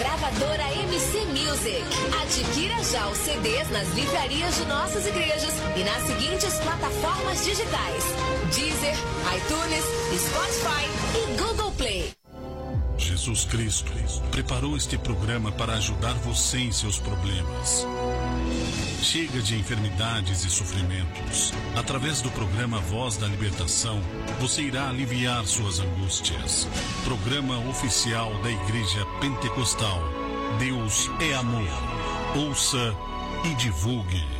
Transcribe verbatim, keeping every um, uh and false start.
gravadora M C Music. Adquira já os C Ds nas livrarias de nossas igrejas e nas seguintes plataformas digitais: Deezer, iTunes, Spotify e Google Play. Jesus Cristo preparou este programa para ajudar você em seus problemas. Chega de enfermidades e sofrimentos. Através do programa Voz da Libertação, você irá aliviar suas angústias. Programa oficial da Igreja Pentecostal. Deus é amor. Ouça e divulgue.